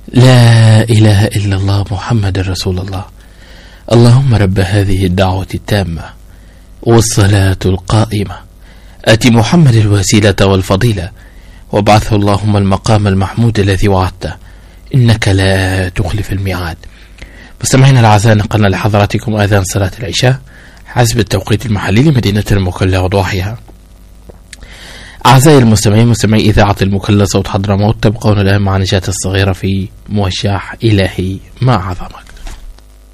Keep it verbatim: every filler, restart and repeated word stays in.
لا إله إلا الله محمد رسول الله. اللهم رب هذه الدعوة التامة والصلاة القائمة آت محمد الوسيلة والفضيلة وابعثه اللهم المقام المحمود الذي وعدته إنك لا تخلف الميعاد. مستمعينا الأعزاء، نقلنا لحضراتكم آذان صلاة العشاء حسب التوقيت المحلي لمدينة المكلا وضواحيها. أعزائي المستمعين، مستمعي إذاعة المكلا صوت حضرموت، تبقون الآن مع نجاة الصغيرة في موشح إلهي ما عظمك.